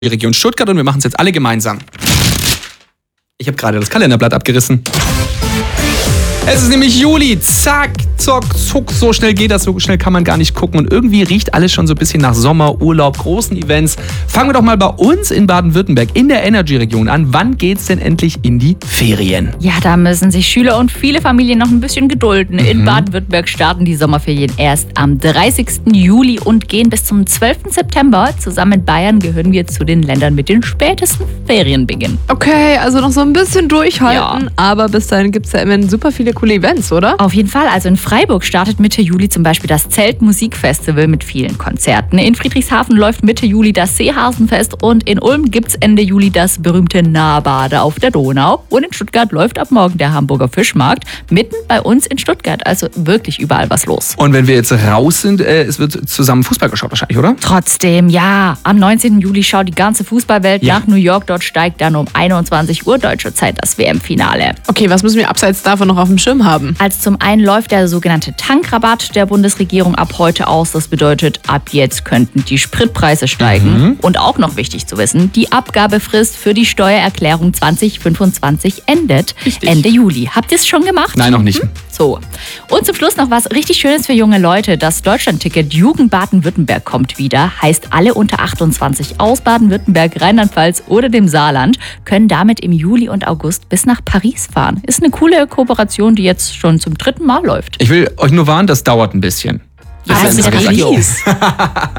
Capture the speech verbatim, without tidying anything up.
die Region Stuttgart und wir machen es jetzt alle gemeinsam. Ich habe gerade das Kalenderblatt abgerissen. Es ist nämlich Juli. Zack, zock, zuck. So schnell geht das, so schnell kann man gar nicht gucken. Und irgendwie riecht alles schon so ein bisschen nach Sommer, Urlaub, großen Events. Fangen wir doch mal bei uns in Baden-Württemberg in der Energy-Region an. Wann geht's denn endlich in die Ferien? Ja, da müssen sich Schüler und viele Familien noch ein bisschen gedulden. Mhm. In Baden-Württemberg starten die Sommerferien erst am dreißigsten Juli und gehen bis zum zwölften September. Zusammen mit Bayern gehören wir zu den Ländern mit den spätesten Ferienbeginn. Okay, also noch so ein bisschen durchhalten. Ja. Aber bis dahin gibt es ja immerhin super viele coole Events, oder? Auf jeden Fall. Also in Freiburg startet Mitte Juli zum Beispiel das Zeltmusikfestival mit vielen Konzerten. In Friedrichshafen läuft Mitte Juli das Seehasenfest und in Ulm gibt es Ende Juli das berühmte Nahbade auf der Donau. Und in Stuttgart läuft ab morgen der Hamburger Fischmarkt mitten bei uns in Stuttgart. Also wirklich überall was los. Und wenn wir jetzt raus sind, äh, es wird zusammen Fußball geschaut wahrscheinlich, oder? Trotzdem, ja. Am neunzehnten Juli schaut die ganze Fußballwelt ja. nach New York. Dort steigt dann um einundzwanzig Uhr deutscher Zeit das W M-Finale. Okay, was müssen wir abseits davon noch auf dem Schirm haben? Also zum einen läuft der sogenannte Tankrabatt der Bundesregierung ab heute aus. Das bedeutet, ab jetzt könnten die Spritpreise steigen. Mhm. Und auch noch wichtig zu wissen, die Abgabefrist für die Steuererklärung zwanzig fünfundzwanzig endet Richtig. Ende Juli. Habt ihr es schon gemacht? Nein, noch nicht. Mhm. So. Und zum Schluss noch was richtig Schönes für junge Leute. Das Deutschlandticket Jugend Baden-Württemberg kommt wieder. Heißt, alle unter achtundzwanzig aus Baden-Württemberg, Rheinland-Pfalz oder dem Saarland können damit im Juli und August bis nach Paris fahren. Ist eine coole Kooperation, die jetzt schon zum dritten Mal läuft. Ich will euch nur warnen, das dauert ein bisschen. Ja, das ist Paris.